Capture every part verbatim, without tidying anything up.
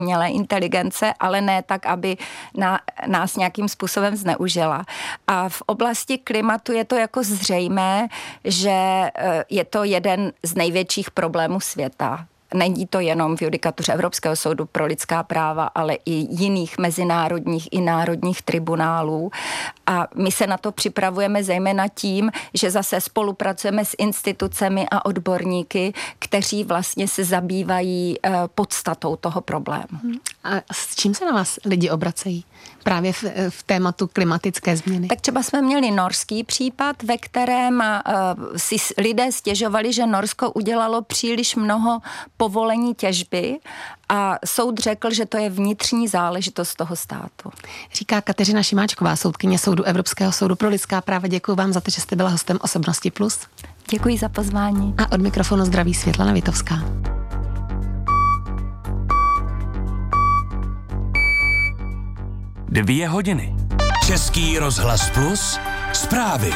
umělé inteligence, ale ne tak, aby na, nás nějakým způsobem zneužila. A v oblasti klimatu je to jako zřejmé, že je to jeden z největších problémů světa. Není to jenom v judikatuře Evropského soudu pro lidská práva, ale i jiných mezinárodních i národních tribunálů. A my se na to připravujeme zejména tím, že zase spolupracujeme s institucemi a odborníky, kteří vlastně se zabývají podstatou toho problému. A s čím se na vás lidi obracejí? Právě v, v tématu klimatické změny. Tak třeba jsme měli norský případ, ve kterém uh, si lidé stěžovali, že Norsko udělalo příliš mnoho povolení těžby a soud řekl, že to je vnitřní záležitost toho státu. Říká Kateřina Šimáčková, soudkyně soudu Evropského soudu pro lidská práva. Děkuji vám za to, že jste byla hostem Osobnosti plus. Děkuji za pozvání. A od mikrofonu zdraví Světlana Vitovská. Dvě hodiny. Český rozhlas plus. Zprávy.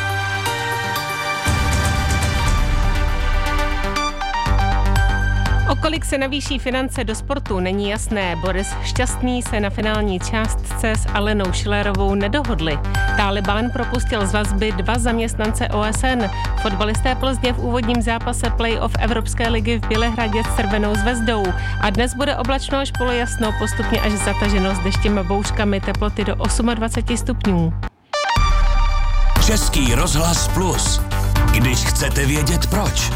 O kolik se navýší finance do sportu, není jasné. Boris Šťastný se na finální částce s Alenou Schillerovou nedohodli. Tálibán propustil z vazby dva zaměstnance O S N. Fotbalisté Plzně v úvodním zápase play-off Evropské ligy v Bělehradě s Červenou zvezdou. A dnes bude oblačno až polojasno, postupně až zataženo s deštěm a bouřkami, teploty do dvacet osm stupňů. Český rozhlas plus. Když chcete vědět proč.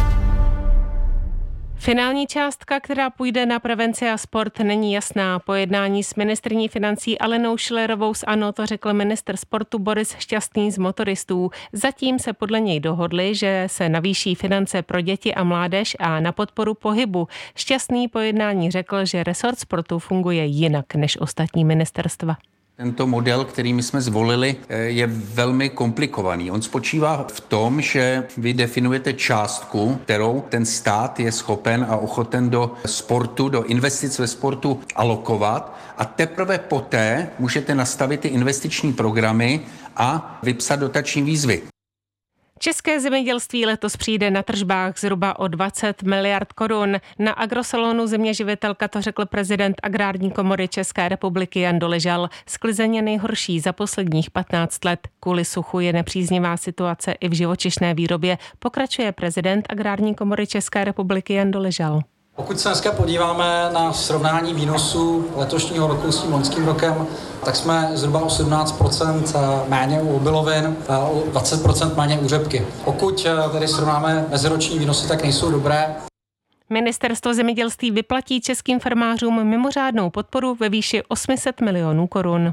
Finální částka, která půjde na prevenci a sport, není jasná. Po jednání s ministryní financí Alenou Schillerovou z ANO to řekl ministr sportu Boris Šťastný z motoristů. Zatím se podle něj dohodli, že se navýší finance pro děti a mládež a na podporu pohybu. Šťastný po jednání řekl, že resort sportu funguje jinak než ostatní ministerstva. Tento model, který my jsme zvolili, je velmi komplikovaný. On spočívá v tom, že vy definujete částku, kterou ten stát je schopen a ochoten do sportu, do investic ve sportu alokovat, a teprve poté můžete nastavit ty investiční programy a vypsat dotační výzvy. České zemědělství letos přijde na tržbách zhruba o dvacet miliard korun. Na agrosalonu Zeměživitelka to řekl prezident Agrární komory České republiky Jan Doležal. Sklizeň je nejhorší za posledních patnáct let. Kvůli suchu je nepříznivá situace i v živočišné výrobě, pokračuje prezident Agrární komory České republiky Jan Doležal. Pokud se dneska podíváme na srovnání výnosů letošního roku s tím loňským rokem, tak jsme zhruba o sedmnáct procent méně u obilovin a o dvacet procent méně u řepky. Pokud tedy srovnáme meziroční výnosy, tak nejsou dobré. Ministerstvo zemědělství vyplatí českým farmářům mimořádnou podporu ve výši osm set milionů korun.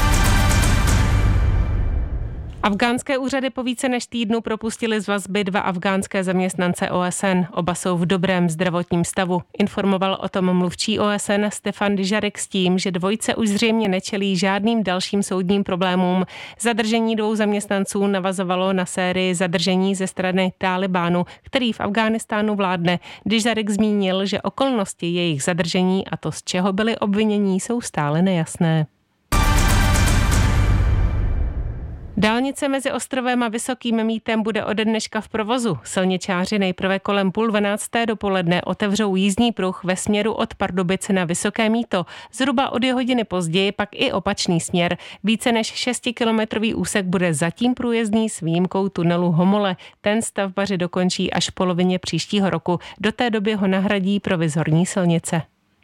Afghánské úřady po více než týdnu propustili z vazby dva afghánské zaměstnance O S N. Oba jsou v dobrém zdravotním stavu. Informoval o tom mluvčí O S N Stefan Dyžarek s tím, že dvojice už zřejmě nečelí žádným dalším soudním problémům. Zadržení dvou zaměstnanců navazovalo na sérii zadržení ze strany Tálibánu, který v Afghánistánu vládne. Dyžarek zmínil, že okolnosti jejich zadržení a to, z čeho byli obvinění, jsou stále nejasné. Dálnice mezi Ostrovem a Vysokým Mýtem bude ode dneška v provozu. Silničáři nejprve kolem půl dvanácté dopoledne otevřou jízdní pruh ve směru od Pardubic na Vysoké Mýto. Zhruba o dvě hodiny později pak i opačný směr. Více než šestikilometrový úsek bude zatím průjezdný s výjimkou tunelu Homole. Ten stavbaři dokončí až v polovině příštího roku. Do té doby ho nahradí provizorní silnice.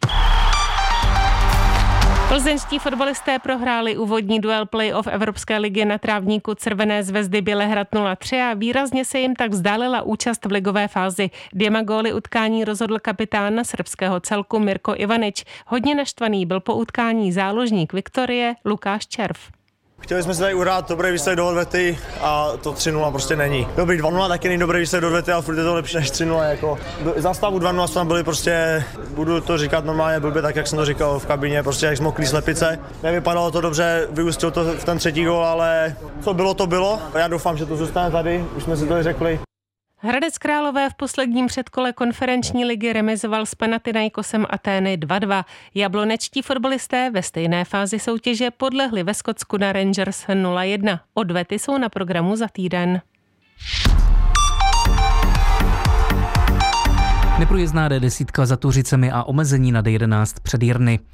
Plzeňští fotbalisté prohráli úvodní duel play-off Evropské ligy na trávníku Červené zvezdy Bělehrad nula tři a výrazně se jim tak vzdálila účast v ligové fázi. Dvěma góly utkání rozhodl kapitán srbského celku Mirko Ivanič. Hodně naštvaný byl po utkání záložník Viktorie Lukáš Červ. Chtěli jsme si tady uhrát dobrý výsledek do odvety a to tři nula prostě není. Dobrý dva nula, taky není dobrý výsledek do odvety, ale furt je to lepší než tři nula. Jako. Za stavu dva nula jsme tam byli prostě, budu to říkat normálně blbě, tak jak jsem to říkal v kabině, prostě jak zmoklý slepice. Nevypadalo to dobře, vyústil to v ten třetí gól, ale co bylo, to bylo. Já doufám, že to zůstane tady, už jsme si to řekli. Hradec Králové v posledním předkole konferenční ligy remizoval s Panathinaikosem Atény dva dva. Jablonečtí fotbalisté ve stejné fázi soutěže podlehli ve Skotsku na Rangers nula jedna. Odvety jsou na programu za týden. Neprůjezdná D deset za Tuřicemi a omezení na D jedenáct před Jirny.